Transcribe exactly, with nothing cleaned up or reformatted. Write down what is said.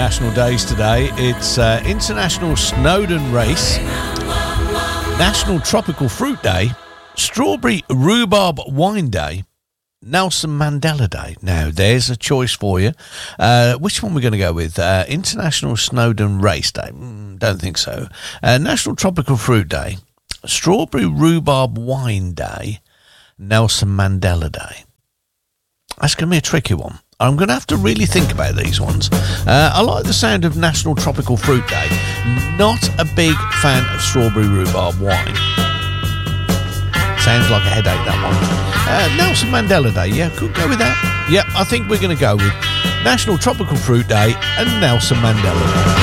national days today. It's uh, International Snowdon Race, National Tropical Fruit Day, Strawberry Rhubarb Wine Day, Nelson Mandela Day. Now, there's a choice for you. Uh, which one we're going to go with? Uh, International Snowdon Race Day? Mm, don't think so. Uh, National Tropical Fruit Day, Strawberry Rhubarb Wine Day, Nelson Mandela Day. That's going to be a tricky one. I'm going to have to really think about these ones. Uh, I like the sound of National Tropical Fruit Day. Not a big fan of Strawberry Rhubarb Wine. Sounds like a headache, that one. Uh, Nelson Mandela Day, yeah, could go with that. Yeah, I think we're going to go with National Tropical Fruit Day and Nelson Mandela Day.